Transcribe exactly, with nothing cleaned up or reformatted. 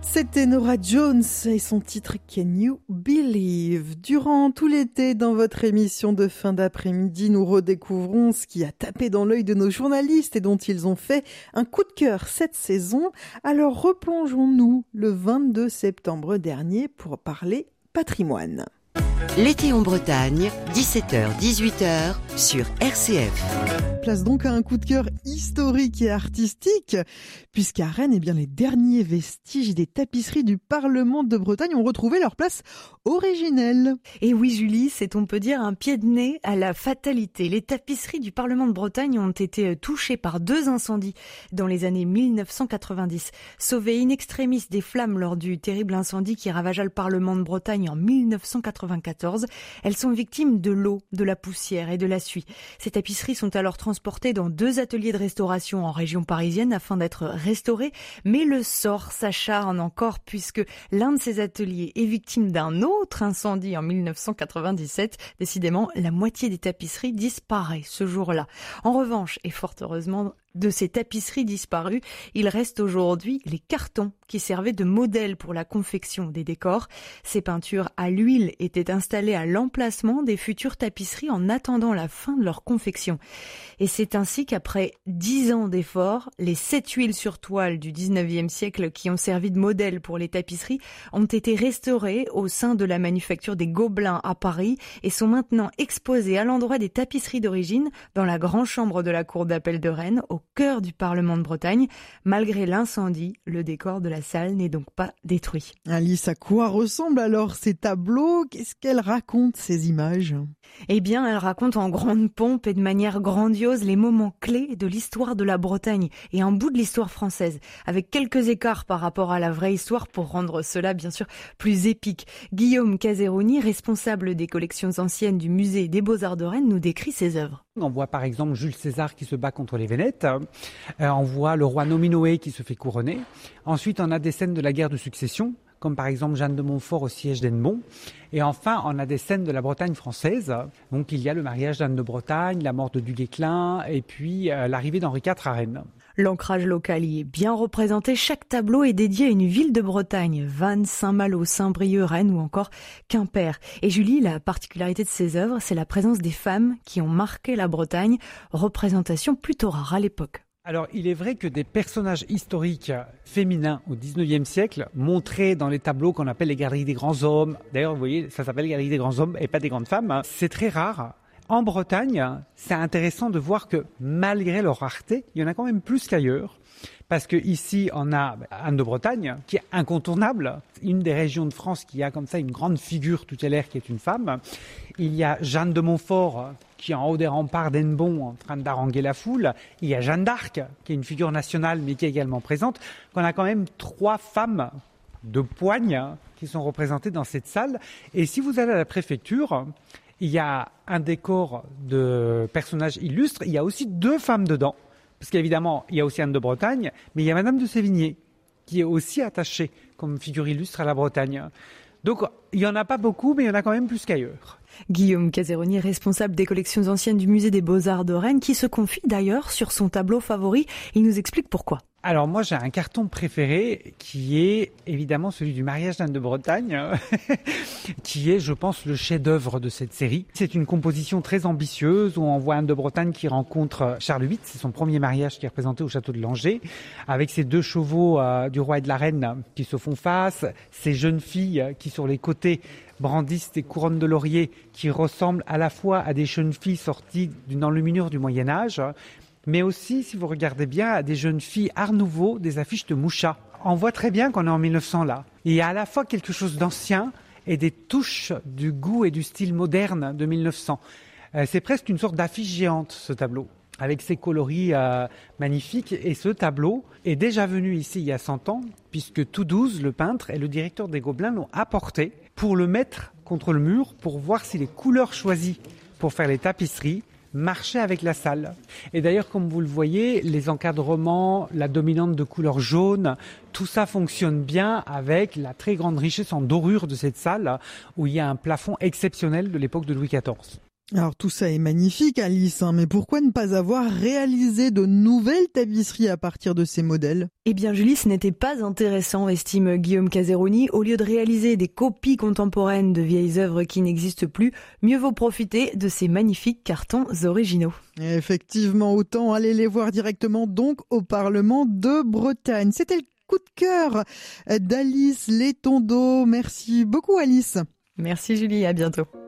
C'était Norah Jones et son titre Can You Believe. Durant tout l'été, dans votre émission de fin d'après-midi, nous redécouvrons ce qui a tapé dans l'œil de nos journalistes et dont ils ont fait un coup de cœur cette saison. Alors replongeons-nous le vingt-deux septembre dernier pour parler patrimoine. L'été en Bretagne, dix-sept heures dix-huit heures sur R C F. Place donc à un coup de cœur historique et artistique, puisqu'à Rennes, eh bien, les derniers vestiges des tapisseries du Parlement de Bretagne ont retrouvé leur place originelle. Et oui Julie, c'est on peut dire un pied de nez à la fatalité. Les tapisseries du Parlement de Bretagne ont été touchées par deux incendies dans les années mille neuf cent quatre-vingt-dix. Sauvées in extremis des flammes lors du terrible incendie qui ravagea le Parlement de Bretagne en mille neuf cent quatre-vingt-quatorze, elles sont victimes de l'eau, de la poussière et de la suie. Ces tapisseries sont alors transportées dans deux ateliers de restauration en région parisienne afin d'être restaurées, mais le sort s'acharne encore puisque l'un de ces ateliers est victime d'un autre incendie en mille neuf cent quatre-vingt-dix-sept. Décidément, la moitié des tapisseries disparaît ce jour-là. En revanche, et fort heureusement, de ces tapisseries disparues, il reste aujourd'hui les cartons qui servaient de modèle pour la confection des décors. Ces peintures à l'huile étaient installées à l'emplacement des futures tapisseries en attendant la fin de leur confection. Et c'est ainsi qu'après dix ans d'efforts, les sept huiles sur toile du dix-neuvième siècle qui ont servi de modèle pour les tapisseries ont été restaurées au sein de la manufacture des Gobelins à Paris et sont maintenant exposées à l'endroit des tapisseries d'origine dans la grande chambre de la cour d'appel de Rennes, au cœur du Parlement de Bretagne. Malgré l'incendie, le décor de la salle n'est donc pas détruit. Alice, à quoi ressemblent alors ces tableaux? Qu'est-ce qu'elles racontent, ces images? Eh bien, elles racontent en grande pompe et de manière grandiose les moments clés de l'histoire de la Bretagne et un bout de l'histoire française, avec quelques écarts par rapport à la vraie histoire pour rendre cela, bien sûr, plus épique. Guillaume Caseroni, responsable des collections anciennes du musée des Beaux-Arts de Rennes, nous décrit ses œuvres. On voit par exemple Jules César qui se bat contre les Vénètes, euh, on voit le roi Nominoé qui se fait couronner. Ensuite, on a des scènes de la guerre de succession, comme par exemple Jeanne de Montfort au siège d'Hennebont. Et enfin, on a des scènes de la Bretagne française. Donc il y a le mariage d'Anne de Bretagne, la mort de Duguesclin et puis euh, l'arrivée d'Henri quatre à Rennes. L'ancrage local y est bien représenté. Chaque tableau est dédié à une ville de Bretagne. Vannes, Saint-Malo, Saint-Brieuc, Rennes ou encore Quimper. Et Julie, la particularité de ces œuvres, c'est la présence des femmes qui ont marqué la Bretagne. Représentation plutôt rare à l'époque. Alors, il est vrai que des personnages historiques féminins au dix-neuvième siècle, montrés dans les tableaux qu'on appelle les galeries des grands hommes, d'ailleurs, vous voyez, ça s'appelle les galeries des grands hommes et pas des grandes femmes, c'est très rare. En Bretagne, c'est intéressant de voir que malgré leur rareté, il y en a quand même plus qu'ailleurs. Parce que ici, on a Anne de Bretagne, qui est incontournable, une des régions de France qui a comme ça une grande figure tutélaire qui est une femme. Il y a Jeanne de Montfort, qui est en haut des remparts d'Hennebont en train d'haranguer la foule. Il y a Jeanne d'Arc, qui est une figure nationale, mais qui est également présente. On a quand même trois femmes de poigne qui sont représentées dans cette salle. Et si vous allez à la préfecture, il y a un décor de personnages illustres. Il y a aussi deux femmes dedans. Parce qu'évidemment, il y a aussi Anne de Bretagne, mais il y a Madame de Sévigné, qui est aussi attachée comme figure illustre à la Bretagne. Donc, il n'y en a pas beaucoup, mais il y en a quand même plus qu'ailleurs. Guillaume Caseroni, responsable des collections anciennes du musée des Beaux-Arts de Rennes, qui se confie d'ailleurs sur son tableau favori. Il nous explique pourquoi. Alors moi j'ai un carton préféré qui est évidemment celui du mariage d'Anne de Bretagne, qui est je pense le chef-d'œuvre de cette série. C'est une composition très ambitieuse où on voit Anne de Bretagne qui rencontre Charles huit, c'est son premier mariage qui est représenté au château de Langeais, avec ses deux chevaux euh, du roi et de la reine qui se font face, ces jeunes filles qui sur les côtés brandissent des couronnes de laurier qui ressemblent à la fois à des jeunes filles sorties d'une enluminure du Moyen-Âge, mais aussi, si vous regardez bien, à des jeunes filles Art Nouveau, des affiches de Mouchat. On voit très bien qu'on est en mille neuf cents là. Il y a à la fois quelque chose d'ancien et des touches du goût et du style moderne de mille neuf cents. Euh, c'est presque une sorte d'affiche géante, ce tableau, avec ses coloris euh, magnifiques. Et ce tableau est déjà venu ici il y a cent ans, puisque Toudouse, le peintre, et le directeur des Gobelins l'ont apporté pour le mettre contre le mur, pour voir si les couleurs choisies pour faire les tapisseries marcher avec la salle. Et d'ailleurs, comme vous le voyez, les encadrements, la dominante de couleur jaune, tout ça fonctionne bien avec la très grande richesse en dorure de cette salle où il y a un plafond exceptionnel de l'époque de Louis quatorze. Alors tout ça est magnifique Alice, hein, mais pourquoi ne pas avoir réalisé de nouvelles tapisseries à partir de ces modèles ? Eh bien Julie, ce n'était pas intéressant, estime Guillaume Caseroni. Au lieu de réaliser des copies contemporaines de vieilles œuvres qui n'existent plus, mieux vaut profiter de ces magnifiques cartons originaux. Et effectivement, autant aller les voir directement donc au Parlement de Bretagne. C'était le coup de cœur d'Alice Letondeau. Merci beaucoup Alice. Merci Julie, à bientôt.